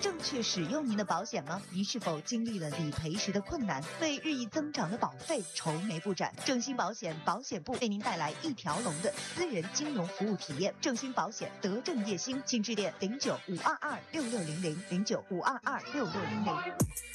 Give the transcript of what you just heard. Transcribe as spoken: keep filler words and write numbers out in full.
正确使用您的保险吗？您是否经历了理赔时的困难，为日益增长的保费愁眉不展？正兴保险保险部为您带来一条龙的私人金融服务体验。正兴保险德正业兴，请致电零九五二二六六零零零九五二二六六零零。